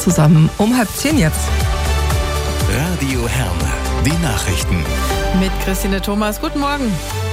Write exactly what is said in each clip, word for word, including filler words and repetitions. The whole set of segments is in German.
zusammen. Um halb zehn jetzt. Radio Herne, die Nachrichten. Mit Christine Thomas, guten Morgen.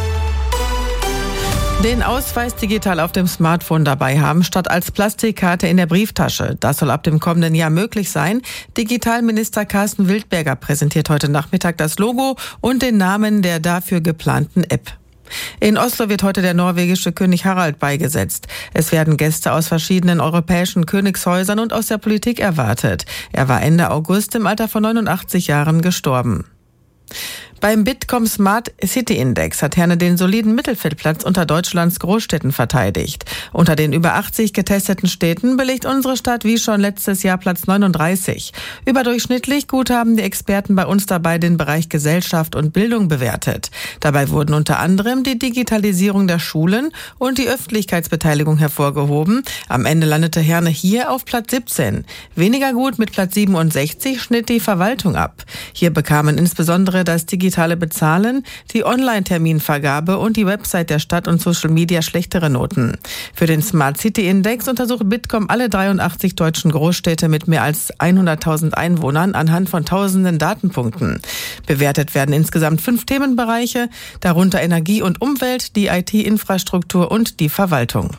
Den Ausweis digital auf dem Smartphone dabei haben, statt als Plastikkarte in der Brieftasche. Das soll ab dem kommenden Jahr möglich sein. Digitalminister Carsten Wildberger präsentiert heute Nachmittag das Logo und den Namen der dafür geplanten App. In Oslo wird heute der norwegische König Harald beigesetzt. Es werden Gäste aus verschiedenen europäischen Königshäusern und aus der Politik erwartet. Er war Ende August im Alter von neunundachtzig Jahren gestorben. Beim Bitkom Smart City Index hat Herne den soliden Mittelfeldplatz unter Deutschlands Großstädten verteidigt. Unter den über achtzig getesteten Städten belegt unsere Stadt wie schon letztes Jahr Platz neununddreißig. Überdurchschnittlich gut haben die Experten bei uns dabei den Bereich Gesellschaft und Bildung bewertet. Dabei wurden unter anderem die Digitalisierung der Schulen und die Öffentlichkeitsbeteiligung hervorgehoben. Am Ende landete Herne hier auf Platz siebzehn. Weniger gut mit Platz siebenundsechzig schnitt die Verwaltung ab. Hier bekamen insbesondere das digitale Bezahlen, die Online-Terminvergabe und die Website der Stadt und Social Media schlechtere Noten. Für den Smart City Index untersucht Bitkom alle dreiundachtzig deutschen Großstädte mit mehr als hunderttausend Einwohnern anhand von tausenden Datenpunkten. Bewertet werden insgesamt fünf Themenbereiche, darunter Energie und Umwelt, die I T-Infrastruktur und die Verwaltung.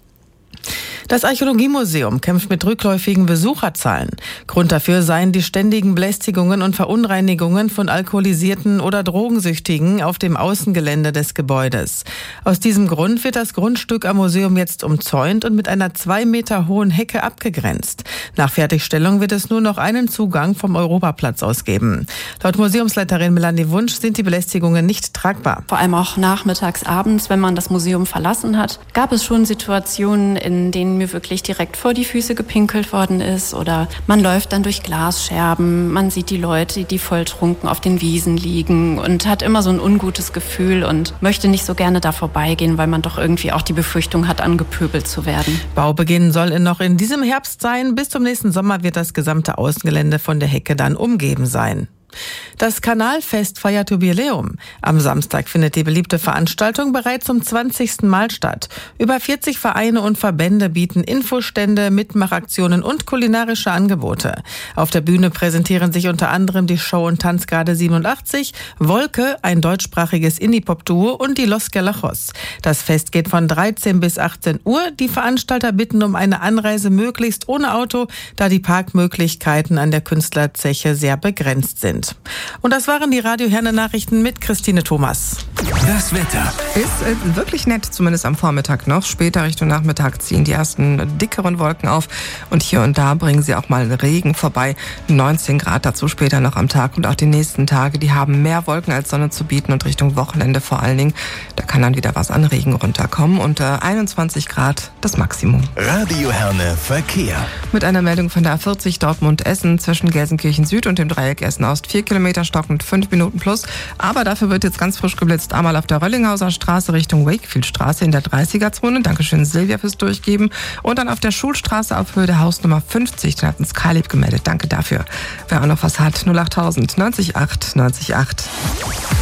Das Archäologiemuseum kämpft mit rückläufigen Besucherzahlen. Grund dafür seien die ständigen Belästigungen und Verunreinigungen von Alkoholisierten oder Drogensüchtigen auf dem Außengelände des Gebäudes. Aus diesem Grund wird das Grundstück am Museum jetzt umzäunt und mit einer zwei Meter hohen Hecke abgegrenzt. Nach Fertigstellung wird es nur noch einen Zugang vom Europaplatz aus geben. Laut Museumsleiterin Melanie Wunsch sind die Belästigungen nicht tragbar. Vor allem auch nachmittags, abends, wenn man das Museum verlassen hat, gab es schon Situationen, in denen mir wirklich direkt vor die Füße gepinkelt worden ist, oder man läuft dann durch Glasscherben, man sieht die Leute, die volltrunken auf den Wiesen liegen und hat immer so ein ungutes Gefühl und möchte nicht so gerne da vorbeigehen, weil man doch irgendwie auch die Befürchtung hat, angepöbelt zu werden. Baubeginn soll noch in diesem Herbst sein. Bis zum nächsten Sommer wird das gesamte Außengelände von der Hecke dann umgeben sein. Das Kanalfest feiert Jubiläum. Am Samstag findet die beliebte Veranstaltung bereits zum zwanzigsten Mal statt. Über vierzig Vereine und Verbände bieten Infostände, Mitmachaktionen und kulinarische Angebote. Auf der Bühne präsentieren sich unter anderem die Show- und Tanzgarde siebenundachtzig, Wolke, ein deutschsprachiges Indie-Pop-Duo und die Los Galajos. Das Fest geht von dreizehn bis achtzehn Uhr. Die Veranstalter bitten um eine Anreise möglichst ohne Auto, da die Parkmöglichkeiten an der Künstlerzeche sehr begrenzt sind. Und das waren die Radio Herne Nachrichten mit Christine Thomas. Das Wetter Ist äh, wirklich nett, zumindest am Vormittag noch. Später Richtung Nachmittag ziehen die ersten dickeren Wolken auf und hier und da bringen sie auch mal Regen vorbei. neunzehn Grad dazu später noch am Tag und auch die nächsten Tage, die haben mehr Wolken als Sonne zu bieten und Richtung Wochenende vor allen Dingen. Da kann dann wieder was an Regen runterkommen und äh, einundzwanzig Grad das Maximum. Radio Herne Verkehr. Mit einer Meldung von der A vierzig Dortmund-Essen zwischen Gelsenkirchen Süd und dem Dreieck Essen-Ost. Vier Kilometer stockend, fünf Minuten plus. Aber dafür wird jetzt ganz frisch geblitzt. Einmal auf der Röllinghauser Straße Richtung Wakefieldstraße in der dreißiger-Zone. Dankeschön Silvia fürs Durchgeben. Und dann auf der Schulstraße auf Höhe der Hausnummer fünfzig. Da hat uns Kalib gemeldet. Danke dafür. Wer auch noch was hat, null achttausend neunzig acht neunzig acht.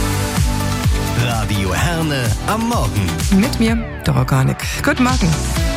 Radio Herne am Morgen. Mit mir, der Organik. Guten Morgen.